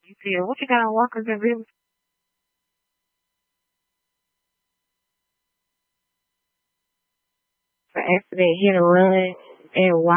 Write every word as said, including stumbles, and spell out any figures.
You feel what you got on walkers and rims? For accident, hit and run, and why?